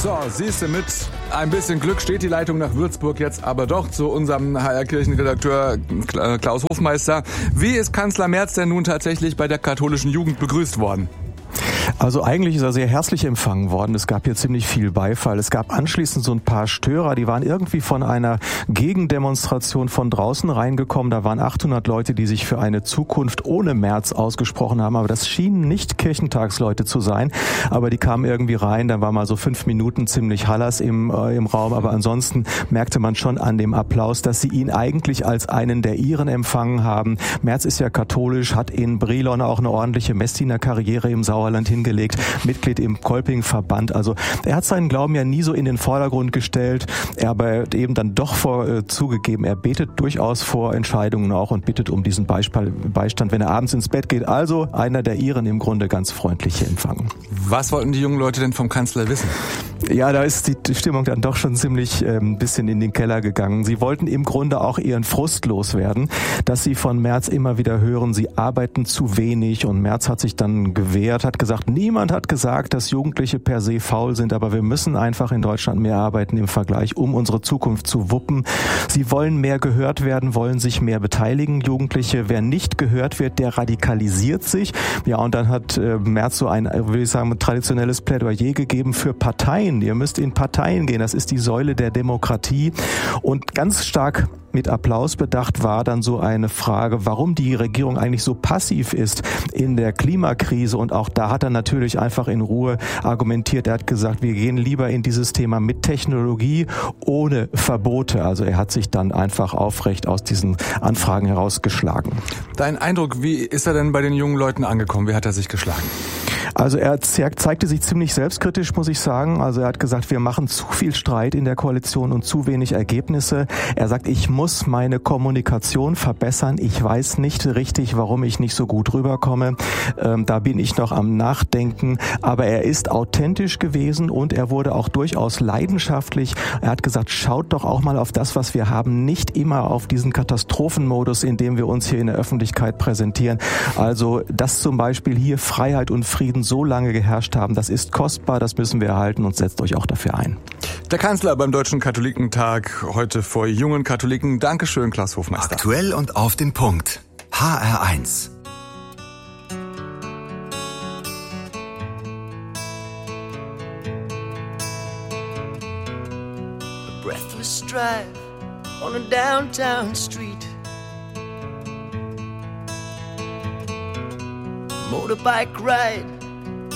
So, siehst du, mit ein bisschen Glück steht die Leitung nach Würzburg jetzt aber doch zu unserem HR-Kirchenredakteur Klaus Hofmeister. Wie ist Kanzler Merz denn nun tatsächlich bei der katholischen Jugend begrüßt worden? Also eigentlich ist er sehr herzlich empfangen worden. Es gab hier ziemlich viel Beifall. Es gab anschließend so ein paar Störer, die waren irgendwie von einer Gegendemonstration von draußen reingekommen. Da waren 800 Leute, die sich für eine Zukunft ohne Merz ausgesprochen haben. Aber das schienen nicht Kirchentagsleute zu sein. Aber die kamen irgendwie rein. Da war mal so 5 Minuten ziemlich Hallas im Raum. Aber ansonsten merkte man schon an dem Applaus, dass sie ihn eigentlich als einen der ihren empfangen haben. Merz ist ja katholisch, hat in Brilon auch eine ordentliche Messdiener-Karriere im Sauerland hingelegt, Mitglied im Kolping-Verband. Also er hat seinen Glauben ja nie so in den Vordergrund gestellt, aber eben dann doch zugegeben, er betet durchaus vor Entscheidungen auch und bittet um diesen Beistand, wenn er abends ins Bett geht. Also einer der ihren im Grunde ganz freundlich empfangen. Was wollten die jungen Leute denn vom Kanzler wissen? Ja, da ist die Stimmung dann doch schon ziemlich ein bisschen in den Keller gegangen. Sie wollten im Grunde auch ihren Frust loswerden, dass sie von Merz immer wieder hören, sie arbeiten zu wenig, und Merz hat sich dann gewehrt, hat gesagt, niemand hat gesagt, dass Jugendliche per se faul sind, aber wir müssen einfach in Deutschland mehr arbeiten im Vergleich, um unsere Zukunft zu wuppen. Sie wollen mehr gehört werden, wollen sich mehr beteiligen, Jugendliche. Wer nicht gehört wird, der radikalisiert sich. Ja, und dann hat Merz so ein, würde ich sagen, traditionelles Plädoyer gegeben für Parteien. Ihr müsst in Parteien gehen, das ist die Säule der Demokratie. Und ganz stark mit Applaus bedacht war dann so eine Frage, warum die Regierung eigentlich so passiv ist in der Klimakrise. Und auch da hat er natürlich einfach in Ruhe argumentiert. Er hat gesagt, wir gehen lieber in dieses Thema mit Technologie, ohne Verbote. Also er hat sich dann einfach aufrecht aus diesen Anfragen herausgeschlagen. Dein Eindruck, wie ist er denn bei den jungen Leuten angekommen? Wie hat er sich geschlagen? Also er zeigte sich ziemlich selbstkritisch, muss ich sagen. Also er hat gesagt, wir machen zu viel Streit in der Koalition und zu wenig Ergebnisse. Er sagt, ich muss meine Kommunikation verbessern. Ich weiß nicht richtig, warum ich nicht so gut rüberkomme. Da bin ich noch am Nachdenken. Aber er ist authentisch gewesen und er wurde auch durchaus leidenschaftlich. Er hat gesagt, schaut doch auch mal auf das, was wir haben, nicht immer auf diesen Katastrophenmodus, in dem wir uns hier in der Öffentlichkeit präsentieren. Also, dass zum Beispiel hier Freiheit und Frieden so lange geherrscht haben, das ist kostbar, das müssen wir erhalten, und setzt euch auch dafür ein. Der Kanzler beim Deutschen Katholikentag heute vor jungen Katholiken. Dankeschön, Klaus Hofmeister. Aktuell und auf den Punkt. HR1. A breathless drive on a downtown street. Motorbike ride